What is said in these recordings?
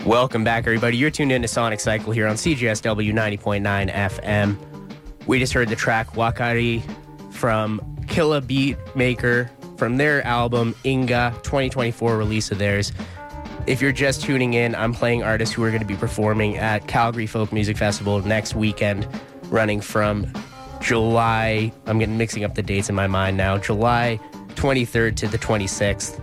Welcome back, everybody. You're tuned in to Sonic Cycle here on CJSW 90.9 FM. We just heard the track Wakari from Killa Beatmaker from their album Inga, 2024 release of theirs. If you're just tuning in, I'm playing artists who are going to be performing at Calgary Folk Music Festival next weekend, running from July, I'm getting mixing up the dates in my mind now, July 23rd to the 26th.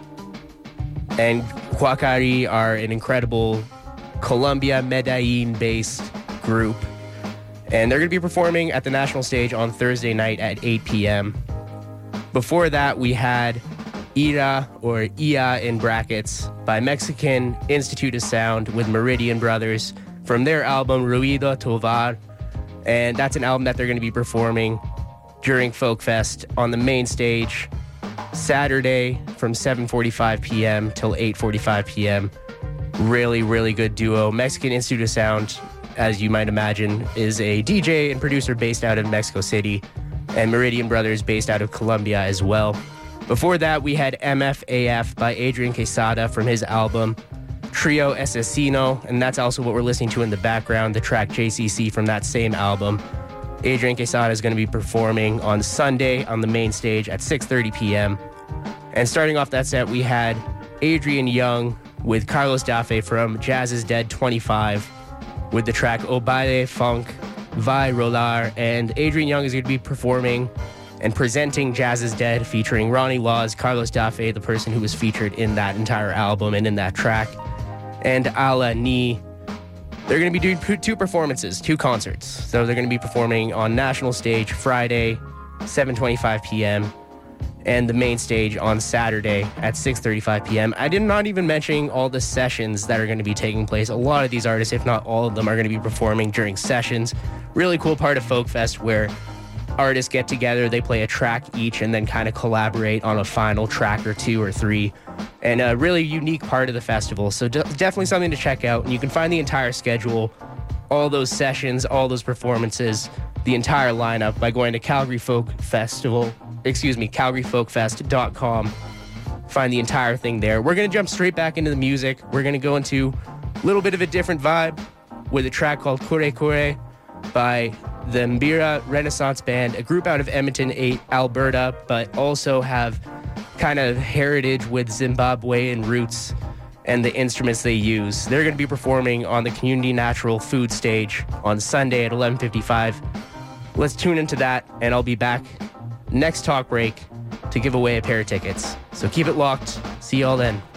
And Wakari are an incredible Colombia, Medellin-based group. And they're going to be performing at the national stage on Thursday night at 8 p.m. Before that, we had Ira, or IA in brackets, by Mexican Institute of Sound with Meridian Brothers from their album Ruido Tovar. And that's an album that they're going to be performing during Folk Fest on the main stage Saturday from 7:45 p.m. till 8:45 p.m. Really, really good duo. Mexican Institute of Sound, as you might imagine, is a DJ and producer based out of Mexico City, and Meridian Brothers based out of Colombia as well. Before that, we had MFAF by Adrian Quesada from his album Trio Asesino, and that's also what we're listening to in the background, the track JCC from that same album. Adrian Quesada is going to be performing on Sunday on the main stage at 6:30 p.m. And starting off that set, we had Adrian Young with Carlos Dafe from Jazz is Dead 25 with the track O Baile Funk Vai Rolar. And Adrian Young is going to be performing and presenting Jazz is Dead featuring Ronnie Laws, Carlos Dafe, the person who was featured in that entire album and in that track, and Ala Ni. They're going to be doing two performances, two concerts. So they're going to be performing on national stage Friday, 7:25 p.m., and the main stage on Saturday at 6:35 p.m. I did not even mention all the sessions that are going to be taking place. A lot of these artists, if not all of them, are going to be performing during sessions. Really cool part of Folk Fest where artists get together, they play a track each, and then kind of collaborate on a final track or two or three. And a really unique part of the festival. So definitely something to check out. And you can find the entire schedule, all those sessions, all those performances, the entire lineup by going to calgaryfolkfest.com. Find the entire thing there. We're going to jump straight back into the music. We're going to go into a little bit of a different vibe with a track called Kure Kure by the Mbira Renaissance Band, a group out of Edmonton, Alberta, but also have kind of heritage with Zimbabwean roots and the instruments they use. They're going to be performing on the Community Natural Food stage on Sunday at 11:55. Let's tune into that, and I'll be back next talk break to give away a pair of tickets. So keep it locked. See y'all then.